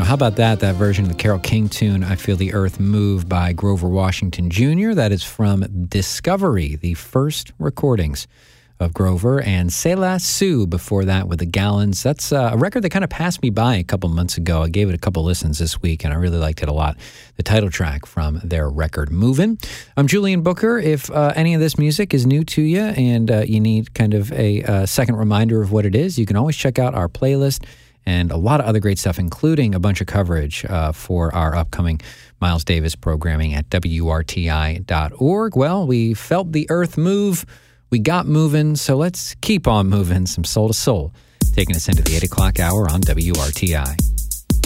how about that? That version of the Carole King tune, I Feel the Earth Move by Grover Washington Jr. That is from Discovery, the first recordings of Grover, and C'est La Sue before that with the Gallons. That's a record that kind of passed me by a couple months ago. I gave it a couple listens this week, and I really liked it a lot. The title track from their record, Movin'. I'm Julian Booker. If any of this music is new to you and you need kind of a second reminder of what it is, you can always check out our playlist and a lot of other great stuff, including a bunch of coverage for our upcoming Miles Davis programming at WRTI.org. Well, we felt the earth move. We got moving, so let's keep on moving. Some soul to soul, taking us into the 8 o'clock hour on WRTI.